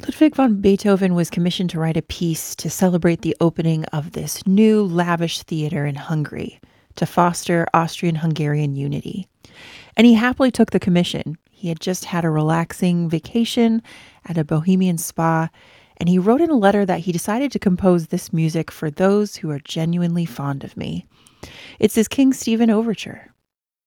Ludwig van Beethoven was commissioned to write a piece to celebrate the opening of this new lavish theater in Hungary to foster Austrian Hungarian unity. And he happily took the commission. He had just had a relaxing vacation at a Bohemian spa, and he wrote in a letter that he decided to compose this music for those who are genuinely fond of me. It's his King Stephen overture.